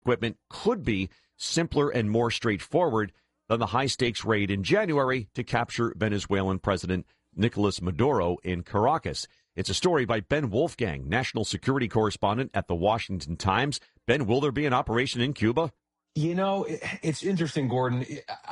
equipment could be simpler and more straightforward than the high-stakes raid in January to capture Venezuelan President Nicolas Maduro in Caracas. It's a story by Ben Wolfgang, national security correspondent at the Washington Times. Ben, will there be an operation in Cuba? You know, it's interesting, Gordon.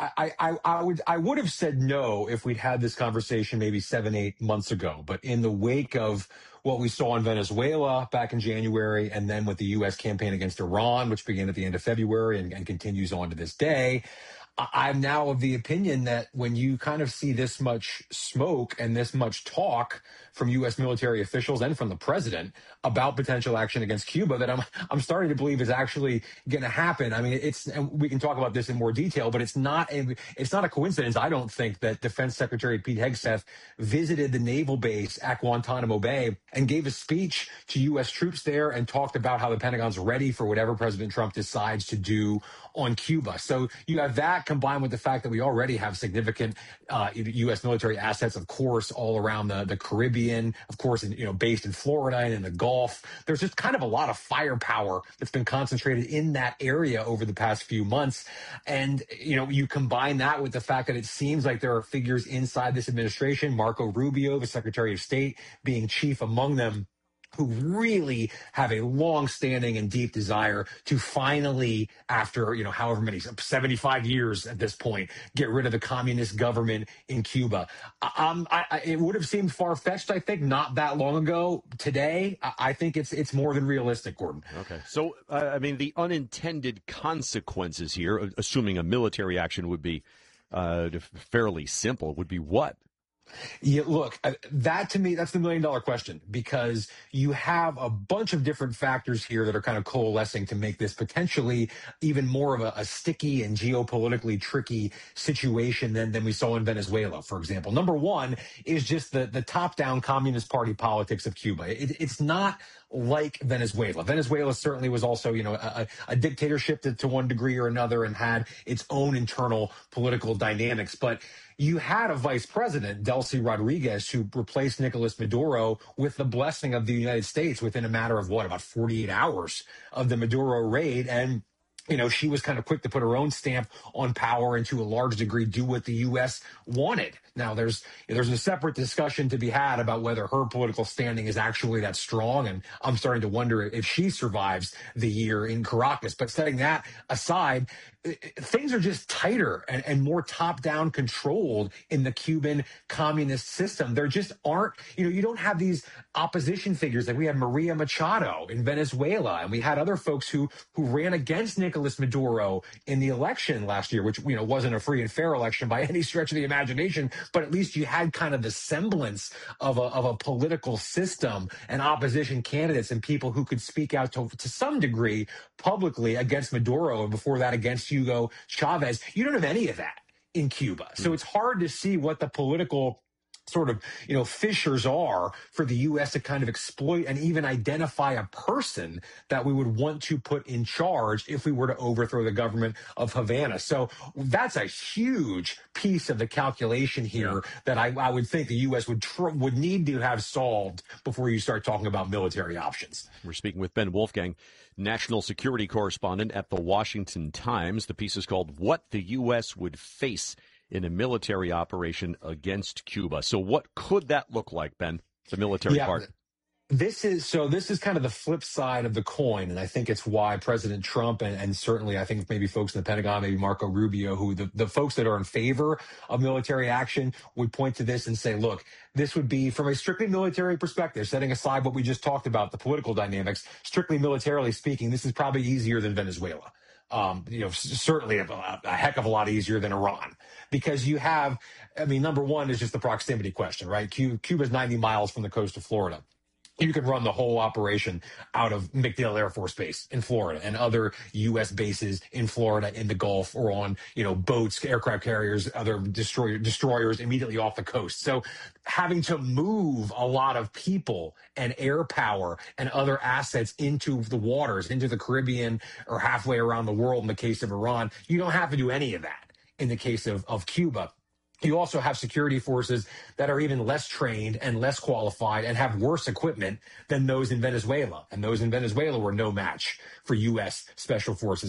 I would have said no if we'd had this conversation maybe 7-8 months ago. But in the wake of what we saw in Venezuela back in January, and then with the U.S. campaign against Iran, which began at the end of February and continues on to this day, I'm now of the opinion that when you kind of see this much smoke and this much talk from U.S. military officials and from the president about potential action against Cuba, that I'm starting to believe is actually going to happen. I mean, and we can talk about this in more detail, but it's not a coincidence, I don't think, that Defense Secretary Pete Hegseth visited the naval base at Guantanamo Bay and gave a speech to U.S. troops there and talked about how the Pentagon's ready for whatever President Trump decides to do on Cuba. So you have that combined with the fact that we already have significant U.S. military assets, of course, all around the Caribbean, of course, based in Florida and in the Gulf. There's just kind of a lot of firepower that's been concentrated in that area over the past few months. And, you combine that with the fact that it seems like there are figures inside this administration, Marco Rubio, the Secretary of State, being chief among them, who really have a long-standing and deep desire to finally, after, however many, 75 years at this point, get rid of the communist government in Cuba. It would have seemed far-fetched, I think, not that long ago. Today, I think it's more than realistic, Gordon. Okay. So, the unintended consequences here, assuming a military action would be fairly simple, would be what? Yeah, look, that to me, that's the million-dollar question, because you have a bunch of different factors here that are kind of coalescing to make this potentially even more of a sticky and geopolitically tricky situation than we saw in Venezuela, for example. Number one is just the top-down Communist Party politics of Cuba. It's not like Venezuela. Venezuela certainly was also, a dictatorship to one degree or another and had its own internal political dynamics. But you had a vice president, Delcy Rodriguez, who replaced Nicolas Maduro with the blessing of the United States within a matter of about 48 hours of the Maduro raid. And she was kind of quick to put her own stamp on power and to a large degree do what the U.S. wanted. Now, there's a separate discussion to be had about whether her political standing is actually that strong. And I'm starting to wonder if she survives the year in Caracas. But setting that aside, things are just tighter and more top-down controlled in the Cuban communist system. There just aren't, you don't have these opposition figures. Like we had Maria Machado in Venezuela, and we had other folks who ran against Nicolas Maduro in the election last year, which, wasn't a free and fair election by any stretch of the imagination, but at least you had kind of the semblance of a political system and opposition candidates and people who could speak out to some degree publicly against Maduro, and before that against Hugo Chavez. You don't have any of that in Cuba. So it's hard to see what the political sort of, fissures are for the U.S. to kind of exploit and even identify a person that we would want to put in charge if we were to overthrow the government of Havana. So that's a huge piece of the calculation here that I would think the U.S. would need to have solved before you start talking about military options. We're speaking with Ben Wolfgang, national security correspondent at the Washington Times. The piece is called What the U.S. Would Face in a Military Operation Against Cuba. So what could that look like, Ben, the military part? This is kind of the flip side of the coin, and I think it's why President Trump and certainly I think maybe folks in the Pentagon, maybe Marco Rubio, who the folks that are in favor of military action would point to this and say, look, this would be, from a strictly military perspective, setting aside what we just talked about, the political dynamics, strictly militarily speaking, this is probably easier than Venezuela. Certainly a heck of a lot easier than Iran, because you have, number one is just the proximity question, right? Cuba's 90 miles from the coast of Florida. You can run the whole operation out of MacDill Air Force Base in Florida and other U.S. bases in Florida, in the Gulf, or on, boats, aircraft carriers, other destroyers immediately off the coast. So having to move a lot of people and air power and other assets into the waters, into the Caribbean, or halfway around the world in the case of Iran, you don't have to do any of that in the case of Cuba. You also have security forces that are even less trained and less qualified and have worse equipment than those in Venezuela. And those in Venezuela were no match for U.S. special forces.